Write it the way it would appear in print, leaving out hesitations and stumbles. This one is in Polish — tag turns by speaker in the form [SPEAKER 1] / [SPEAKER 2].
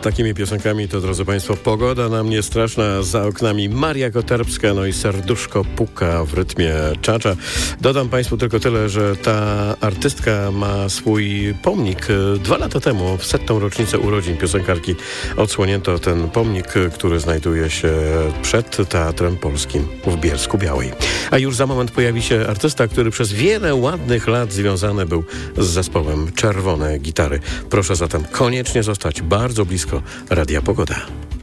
[SPEAKER 1] takimi piosenkami to, drodzy Państwo, pogoda na mnie straszna, za oknami Maria Koterbska, no i serduszko puka w rytmie czacza. Dodam Państwu tylko tyle, że ta artystka ma swój pomnik. 2 lata temu, w 100. rocznicę urodzin piosenkarki, odsłonięto ten pomnik, który znajduje się przed Teatrem Polskim w Bielsku-Białej. A już za moment pojawi się artysta, który przez wiele ładnych lat związany był z zespołem Czerwone Gitary. Proszę zatem koniecznie zostać bardzo blisko Radia Pogoda.